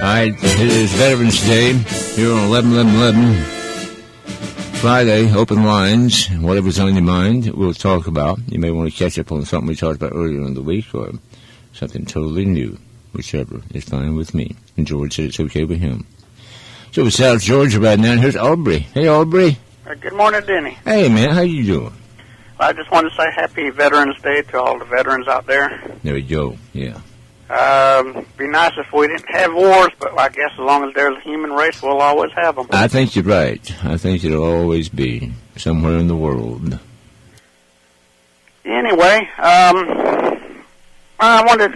right, it is Veterans Day here on 11-11-11. Friday, open lines. Whatever's on your mind, we'll talk about. You may want to catch up on something we talked about earlier in the week or something totally new. Whichever is fine with me. And George said it's okay with him. So it's South Georgia right now. Here's Aubrey. Hey, Aubrey. Good morning, Denny. Hey, man. How you doing? I just want to say happy Veterans Day to all the veterans out there. There we go. Yeah. Be nice if we didn't have wars, but I guess as long as there's a human race, we'll always have them. I think you're right. I think it'll always be somewhere in the world. Anyway, I wanted to